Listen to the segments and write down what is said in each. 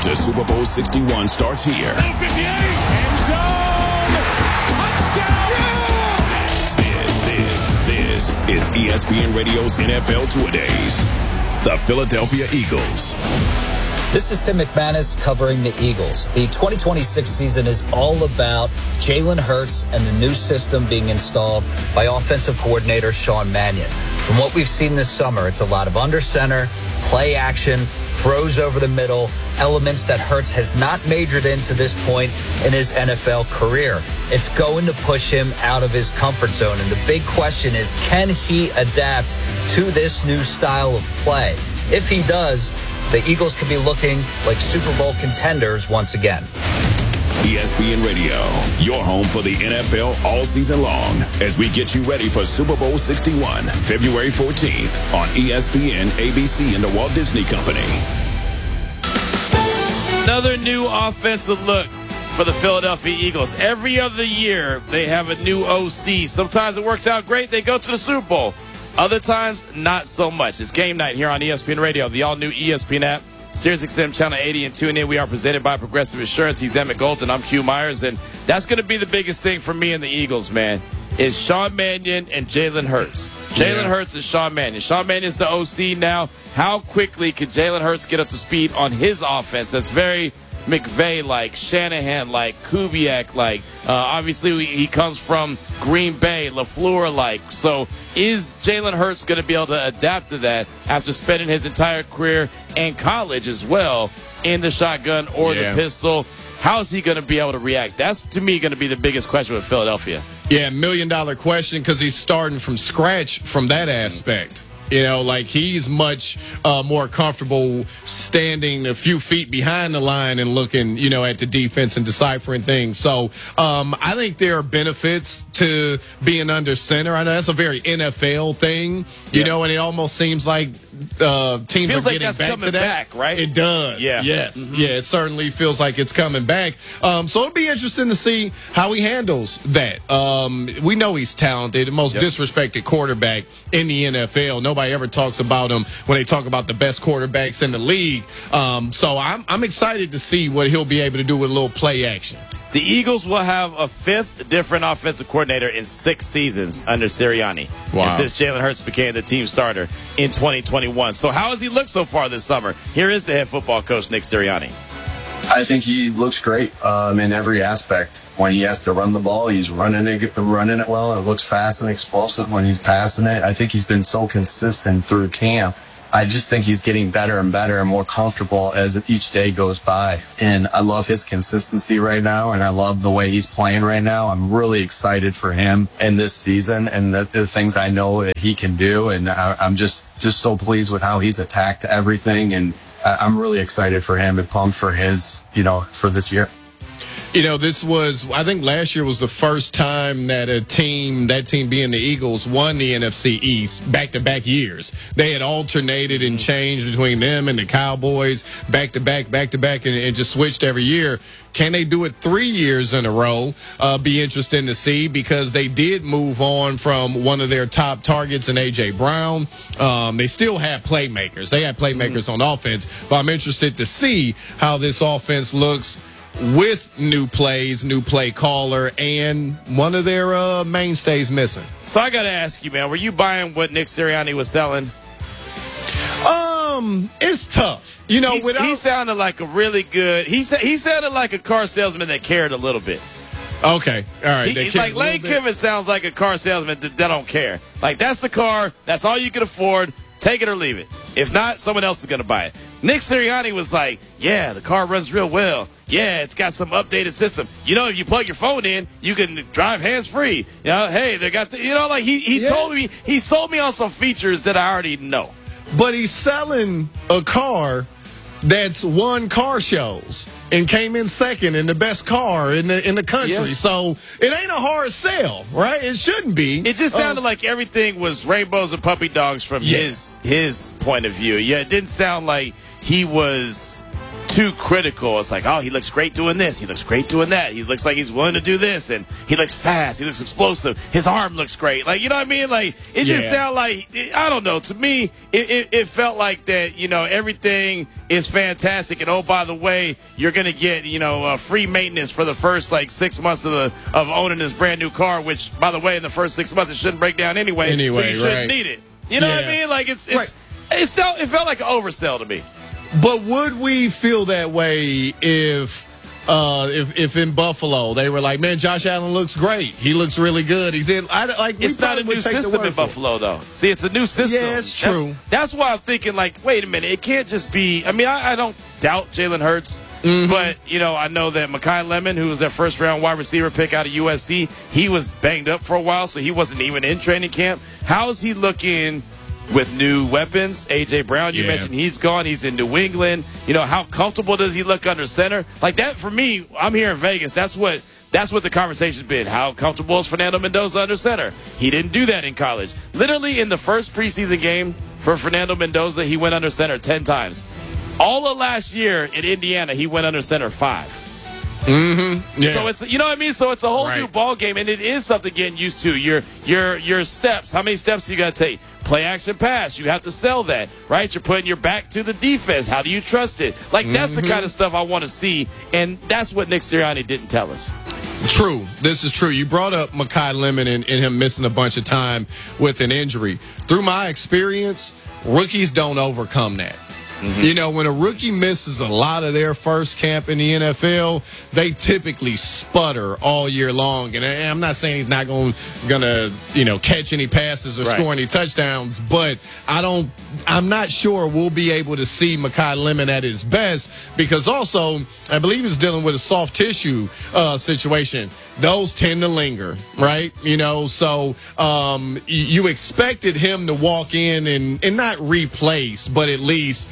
The Super Bowl 61 starts here. 58, end zone, touchdown! This is ESPN Radio's NFL Two-A-Days. The Philadelphia Eagles. This is Tim McManus covering the Eagles. The 2026 season is all about Jalen Hurts and the new system being installed by offensive coordinator Sean Mannion. From what we've seen this summer, it's a lot of under center, play action, throws over the middle, elements that Hurts has not majored in to this point in his NFL career. It's going to push him out of his comfort zone. And the big question is, can he adapt to this new style of play? If he does, the Eagles could be looking like Super Bowl contenders once again. ESPN Radio, your home for the NFL all season long, as we get you ready for Super Bowl 61, February 14th on ESPN, ABC, and the Walt Disney Company. Another new offensive look for the Philadelphia Eagles. Every other year, they have a new OC. Sometimes it works out great. They go to the Super Bowl. Other times, not so much. It's game night here on ESPN Radio, the all-new ESPN app, SiriusXM Channel 80, and tune in. We are presented by Progressive Insurance. He's Emmett Golden. I'm Hugh Myers, and that's going to be the biggest thing for me and the Eagles, man, is Sean Mannion and Jalen Hurts. Jalen Hurts and Sean Mannion. Sean Mannion's the OC now. How quickly can Jalen Hurts get up to speed on his offense? That's very McVay-like, Shanahan-like, Kubiak-like. Obviously, he comes from Green Bay, LaFleur-like. So is Jalen Hurts going to be able to adapt to that after spending his entire career and college as well in the shotgun or the pistol? How is he going to be able to react? That's, to me, going to be the biggest question with Philadelphia. Yeah, $1 million question, because he's starting from scratch from that aspect. You know, like, he's much more comfortable standing a few feet behind the line and looking, you know, at the defense and deciphering things. So I think there are benefits to being under center. I know that's a very NFL thing, you know, and it almost seems like teams are getting back to that. Back, right? It does. Yeah. Yes. Mm-hmm. Yeah, it certainly feels like it's coming back. So it'll be interesting to see how he handles that. We know he's talented, the most disrespected quarterback in the NFL. Nobody ever talks about him when they talk about the best quarterbacks in the league. So I'm excited to see what he'll be able to do with a little play action. The Eagles will have a fifth different offensive coordinator in 6 seasons under Sirianni. Wow. Since Jalen Hurts became the team starter in 2021. So how has he looked so far this summer? Here is the head football coach, Nick Sirianni. I think he looks great in every aspect. When he has to run the ball, he's running it well. It looks fast and explosive when he's passing it. I think he's been so consistent through camp. I just think he's getting better and better and more comfortable as each day goes by. And I love his consistency right now, and I love the way he's playing right now. I'm really excited for him in this season and the things I know that he can do. And I'm just so pleased with how he's attacked everything. And I'm really excited for him and pumped for his, for this year. You know, I think last year was the first time that that team being the Eagles, won the NFC East back-to-back years. They had alternated and changed between them and the Cowboys back-to-back, and just switched every year. Can they do it 3 years in a row? Be interesting to see, because they did move on from one of their top targets in A.J. Brown. They still have playmakers. They have playmakers on offense, but I'm interested to see how this offense looks with new plays, new play caller, and one of their mainstays missing. So I got to ask you, man, were you buying what Nick Sirianni was selling? It's tough. You know, he sounded like a really good. He sounded like a car salesman that cared a little bit. Okay, all right. Like Lane Kiffin sounds like a car salesman that don't care. Like, that's the car. That's all you can afford. Take it or leave it. If not, someone else is going to buy it. Nick Sirianni was like, yeah, the car runs real well. Yeah, it's got some updated system. You know, if you plug your phone in, you can drive hands-free. You know, hey, they got the, like he told me, he sold me on some features that I already know. But he's selling a car that's won car shows and came in second in the best car in the country. Yeah. So it ain't a hard sell, right? It shouldn't be. It just sounded like everything was rainbows and puppy dogs from his point of view. Yeah, it didn't sound like he was too critical. It's like, oh, he looks great doing this. He looks great doing that. He looks like he's willing to do this. And he looks fast. He looks explosive. His arm looks great. Like, you know what I mean? Like, it just sounded like, I don't know. To me, it felt like that, everything is fantastic. And, oh, by the way, you're going to get, free maintenance for the first, 6 months of owning this brand new car, which, by the way, in the first 6 months, it shouldn't break down anyway. So you shouldn't need it. You know what I mean? Like, it felt like an oversell to me. But would we feel that way if in Buffalo they were like, man, Josh Allen looks great. He looks really good. He's in. It's not a new system in Buffalo, though. See, it's a new system. Yeah, it's true. That's why I'm thinking, wait a minute. It can't just be. I mean, I don't doubt Jalen Hurts. Mm-hmm. But, I know that Mekhi Lemon, who was their first-round wide receiver pick out of USC, he was banged up for a while, so he wasn't even in training camp. How is he looking with new weapons? A.J. Brown, you mentioned he's gone. He's in New England. How comfortable does he look under center? Like that, for me, I'm here in Vegas. That's what the conversation's been. How comfortable is Fernando Mendoza under center? He didn't do that in college. Literally, in the first preseason game for Fernando Mendoza, he went under center 10 times. All of last year in Indiana, he went under center 5. Mm-hmm. Yeah. So it's, you know what I mean? So it's a whole new ball game, and it is something getting used to. Your steps. How many steps do you got to take? Play action pass. You have to sell that, right? You're putting your back to the defense. How do you trust it? That's the kind of stuff I want to see, and that's what Nick Sirianni didn't tell us. True. This is true. You brought up Mekhi Lemon and him missing a bunch of time with an injury. Through my experience, rookies don't overcome that. Mm-hmm. When a rookie misses a lot of their first camp in the NFL, they typically sputter all year long. And I'm not saying he's not going to, catch any passes or score any touchdowns, but I'm not sure we'll be able to see Mekhi Lemon at his best because also I believe he's dealing with a soft tissue situation. Those tend to linger, right? So you expected him to walk in and not replace, but at least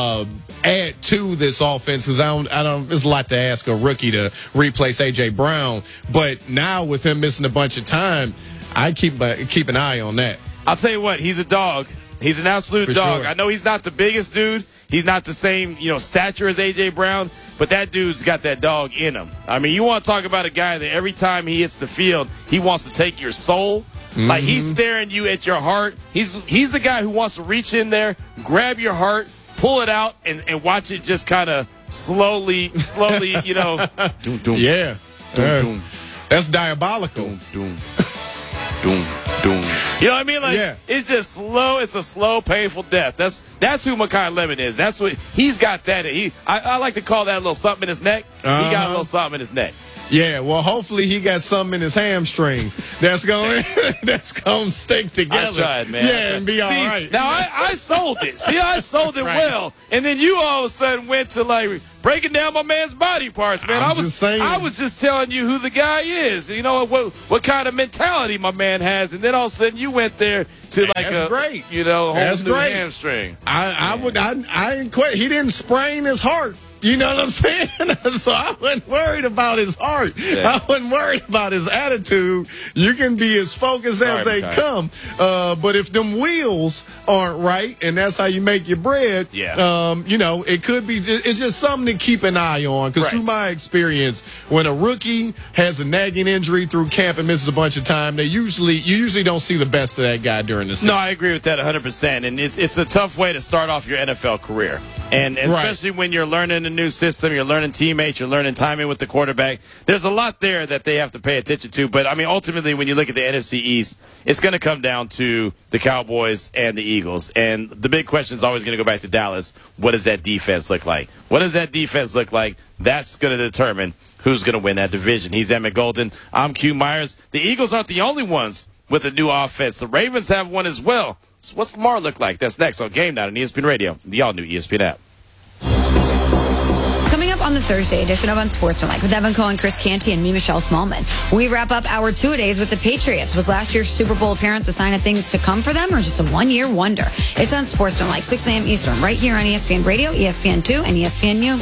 add to this offense because I don't. There's a lot to ask a rookie to replace A.J. Brown, but now with him missing a bunch of time, I keep an eye on that. I'll tell you what, he's a dog. He's an absolute dog. Sure. I know he's not the biggest dude. He's not the same, stature as A.J. Brown, but that dude's got that dog in him. I mean, you want to talk about a guy that every time he hits the field, he wants to take your soul. Mm-hmm. Like, he's staring you at your heart. He's the guy who wants to reach in there, grab your heart, pull it out, and watch it just kind of slowly, doom, doom. Yeah. Doom, doom. That's diabolical. Doom, doom. Doom, doom. You know what I mean? It's just slow. It's a slow, painful death. That's who Mekhi Lemon is. That's what he's got. I like to call that a little something in his neck. He got a little something in his neck. Yeah, well, hopefully he got something in his hamstring that's going to stick together. I tried, man. Yeah, and be all right. Now, I sold it. See, I sold it well. And then you all of a sudden went to, breaking down my man's body parts, man. I was just telling you who the guy is. What kind of mentality my man has. And then all of a sudden you went there to, that's great. Whole new hamstring. I didn't quit. He didn't sprain his heart. You know what I'm saying? So I wasn't worried about his heart. Yeah. I wasn't worried about his attitude. You can be as focused as they come. But if them wheels aren't right, and that's how you make your bread, it could be it's just something to keep an eye on. Because through my experience, when a rookie has a nagging injury through camp and misses a bunch of time, you usually don't see the best of that guy during the season. No, I agree with that 100%. And it's a tough way to start off your NFL career. And especially when you're learning a new system, you're learning teammates, you're learning timing with the quarterback. There's a lot there that they have to pay attention to. But, I mean, ultimately, when you look at the NFC East, it's going to come down to the Cowboys and the Eagles. And the big question is always going to go back to Dallas. What does that defense look like? What does that defense look like? That's going to determine who's going to win that division. He's Emmett Golden. I'm Q Myers. The Eagles aren't the only ones with a new offense. The Ravens have one as well. So what's Lamar look like? That's next on Game Night on ESPN Radio, the all-new ESPN app. Coming up on the Thursday edition of Unsportsmanlike with Evan Cohen, Chris Canty, and me, Michelle Smallman. We wrap up our two-a-days with the Patriots. Was last year's Super Bowl appearance a sign of things to come for them or just a one-year wonder? It's Unsportsmanlike, 6 a.m. Eastern, right here on ESPN Radio, ESPN2, and ESPNU.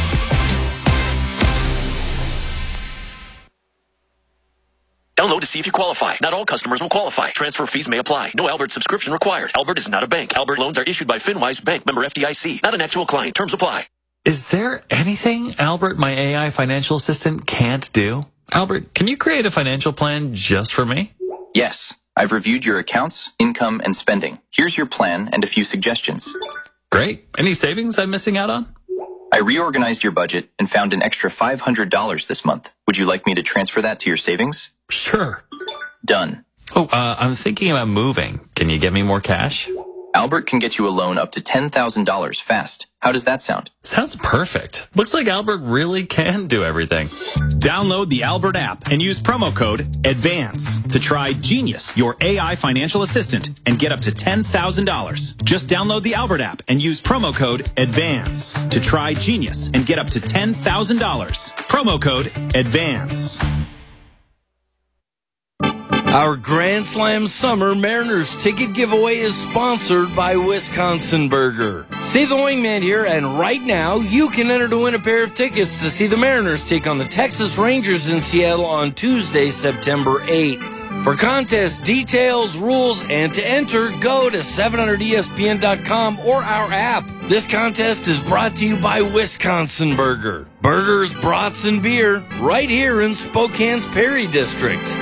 Download to see if you qualify. Not all customers will qualify. Transfer fees may apply. No Albert subscription required. Albert is not a bank. Albert loans are issued by FinWise Bank, member FDIC. Not an actual client. Terms apply. Is there anything Albert, my AI financial assistant, can't do? Albert, can you create a financial plan just for me? Yes. I've reviewed your accounts, income, and spending. Here's your plan and a few suggestions. Great. Any savings I'm missing out on? I reorganized your budget and found an extra $500 this month. Would you like me to transfer that to your savings? Sure. Done. Oh, I'm thinking about moving. Can you get me more cash? Albert can get you a loan up to $10,000 fast. How does that sound? Sounds perfect. Looks like Albert really can do everything. Download the Albert app and use promo code ADVANCE to try Genius, your AI financial assistant, and get up to $10,000. Just download the Albert app and use promo code ADVANCE to try Genius and get up to $10,000. Promo code ADVANCE. Our Grand Slam Summer Mariners ticket giveaway is sponsored by Wisconsin Burger. Steve the Wingman here, and right now you can enter to win a pair of tickets to see the Mariners take on the Texas Rangers in Seattle on Tuesday, September 8th. For contest details, rules, and to enter, go to 700ESPN.com or our app. This contest is brought to you by Wisconsin Burger. Burgers, brats, and beer right here in Spokane's Perry District.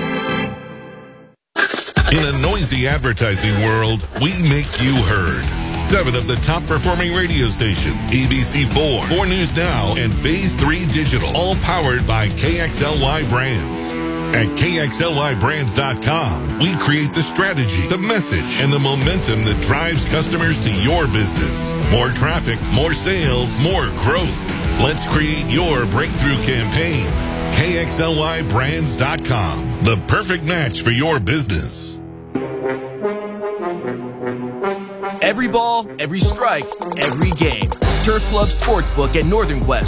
In a noisy advertising world, we make you heard. 7 of the top performing radio stations, ABC4, 4 News Now, and Phase 3 Digital, all powered by KXLY Brands. At KXLYBrands.com, we create the strategy, the message, and the momentum that drives customers to your business. More traffic, more sales, more growth. Let's create your breakthrough campaign. KXLYBrands.com, the perfect match for your business. Every ball, every strike, every game. Turf Club Sportsbook at Northern West.